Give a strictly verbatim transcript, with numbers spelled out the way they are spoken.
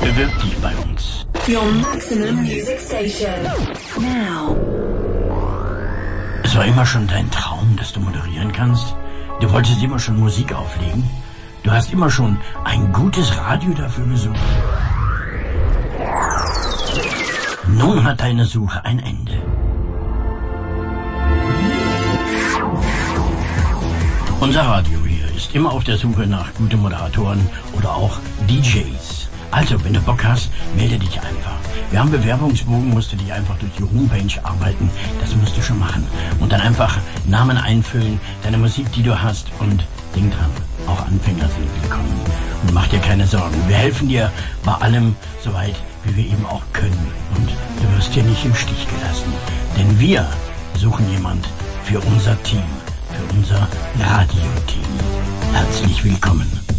Bewirb dich bei uns. Your maximum music station. Now. Es war immer schon dein Traum, dass du moderieren kannst. Du wolltest immer schon Musik auflegen. Du hast immer schon ein gutes Radio dafür gesucht. Nun hat deine Suche ein Ende. Unser Radio hier ist immer auf der Suche nach guten Moderatoren oder auch D Js. Also, wenn du Bock hast, melde dich einfach. Wir haben Bewerbungsbogen, musst du dich einfach durch die Homepage arbeiten. Das musst du schon machen. Und dann einfach Namen einfüllen, deine Musik, die du hast. Und denk dran, auch Anfänger sind willkommen. Und mach dir keine Sorgen. Wir helfen dir bei allem so weit, wie wir eben auch können. Und du wirst hier nicht im Stich gelassen. Denn wir suchen jemand für unser Team, für unser Radioteam. Herzlich willkommen.